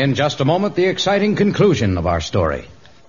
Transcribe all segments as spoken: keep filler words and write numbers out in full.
In just a moment, the exciting conclusion of our story.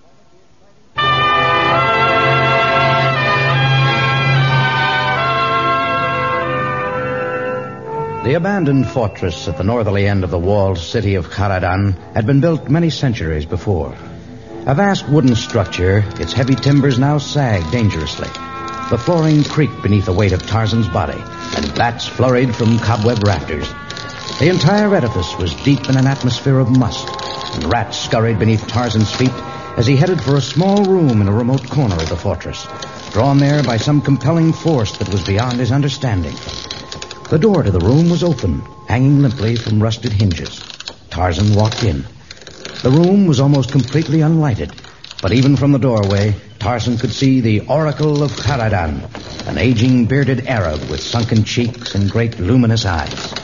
The abandoned fortress at the northerly end of the walled city of Kharadan had been built many centuries before. A vast wooden structure, its heavy timbers now sagged dangerously. The flooring creaked beneath the weight of Tarzan's body, and bats flurried from cobweb rafters. The entire edifice was deep in an atmosphere of must, and rats scurried beneath Tarzan's feet as he headed for a small room in a remote corner of the fortress, drawn there by some compelling force that was beyond his understanding. The door to the room was open, hanging limply from rusted hinges. Tarzan walked in. The room was almost completely unlighted, but even from the doorway, Tarzan could see the Oracle of Kharadan, an aging, bearded Arab with sunken cheeks and great luminous eyes.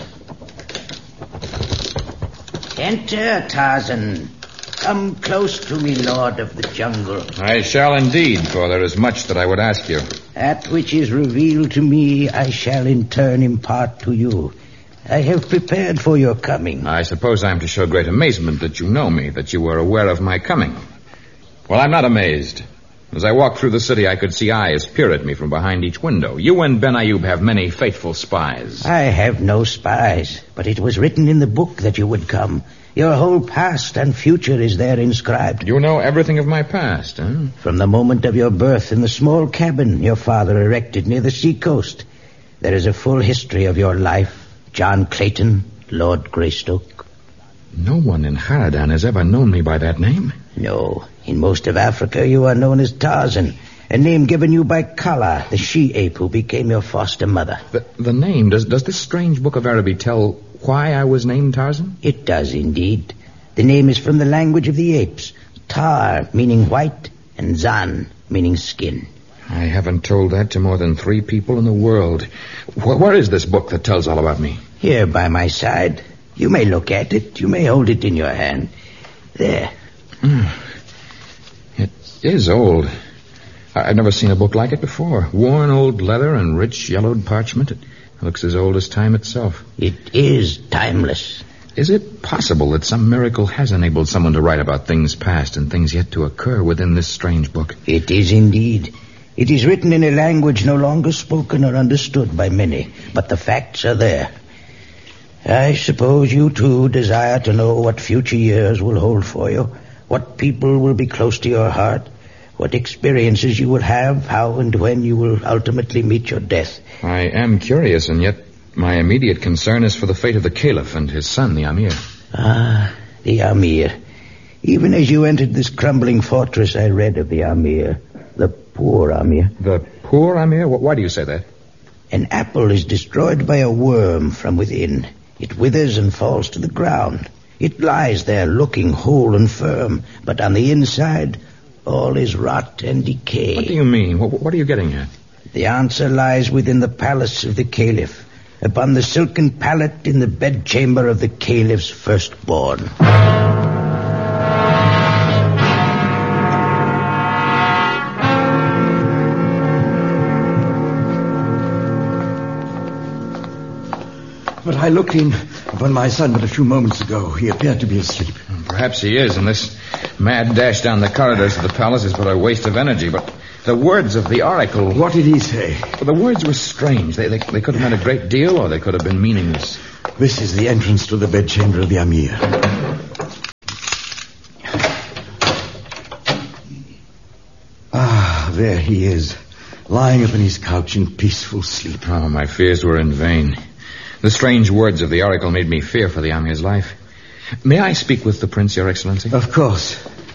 Enter, Tarzan. Come close to me, Lord of the Jungle. I shall indeed, for there is much that I would ask you. That which is revealed to me, I shall in turn impart to you. I have prepared for your coming. I suppose I am to show great amazement that you know me, that you were aware of my coming. Well, I'm not amazed. As I walked through the city, I could see eyes peer at me from behind each window. You and Ben Ayoub have many faithful spies. I have no spies, but it was written in the book that you would come. Your whole past and future is there inscribed. You know everything of my past, huh? From the moment of your birth in the small cabin your father erected near the seacoast, there is a full history of your life. John Clayton, Lord Greystoke. No one in Kharadan has ever known me by that name. No. In most of Africa, you are known as Tarzan, a name given you by Kala, the she-ape who became your foster mother. The, the name, does, does this strange book of Arabic tell why I was named Tarzan? It does indeed. The name is from the language of the apes. Tar, meaning white, and Zan, meaning skin. I haven't told that to more than three people in the world. Where, where is this book that tells all about me? Here by my side. You may look at it. You may hold it in your hand. There. Mm. It is old. I've never seen a book like it before. Worn old leather and rich yellowed parchment. It looks as old as time itself. It is timeless. Is it possible that some miracle has enabled someone to write about things past and things yet to occur within this strange book? It is indeed. It is written in a language no longer spoken or understood by many, but the facts are there. I suppose you, too, desire to know what future years will hold for you, what people will be close to your heart, what experiences you will have, how and when you will ultimately meet your death. I am curious, and yet my immediate concern is for the fate of the Caliph and his son, the Amir. Ah, the Amir. Even as you entered this crumbling fortress, I read of the Amir, the poor Amir. The poor Amir? Why do you say that? An apple is destroyed by a worm from within. It withers and falls to the ground. It lies there looking whole and firm, but on the inside, all is rot and decay. What do you mean? What, what are you getting at? The answer lies within the palace of the Caliph, upon the silken pallet in the bedchamber of the Caliph's firstborn. But I looked in upon my son but a few moments ago. He appeared to be asleep. Perhaps he is, and this mad dash down the corridors of the palace is but a waste of energy. But the words of the oracle... What did he say? The words were strange. They, they, they could have meant a great deal, or they could have been meaningless. This is the entrance to the bedchamber of the Amir. Ah, there he is, lying upon his couch in peaceful sleep. Oh, my fears were in vain. The strange words of the oracle made me fear for the Amir's life. May I speak with the prince, Your Excellency? Of course.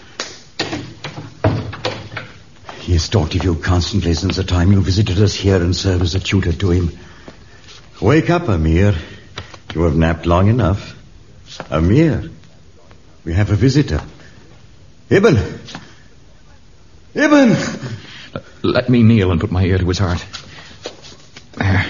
He has talked of you constantly since the time you visited us here and served as a tutor to him. Wake up, Amir. You have napped long enough. Amir, we have a visitor. Ibn! Ibn! Let me kneel and put my ear to his heart. There.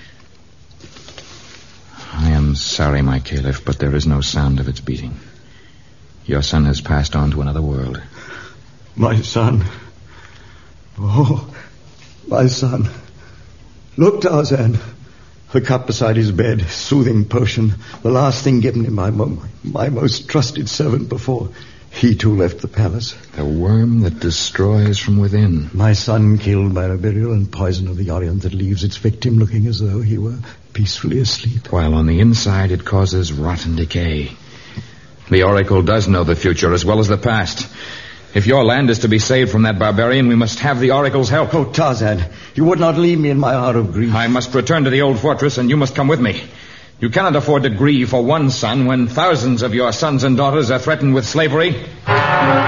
I am sorry, my Caliph, but there is no sound of its beating. Your son has passed on to another world. My son. Oh, my son. Look, Tarzan. The cup beside his bed, soothing potion, the last thing given him by my, my most trusted servant before he too left the palace. The worm that destroys from within. My son killed by the virulent poison of the Orient that leaves its victim looking as though he were peacefully asleep. While on the inside it causes rot and decay. The Oracle does know the future as well as the past. If your land is to be saved from that barbarian, we must have the Oracle's help. Oh, Tarzan, you would not leave me in my hour of grief. I must return to the old fortress, and you must come with me. You cannot afford to grieve for one son when thousands of your sons and daughters are threatened with slavery.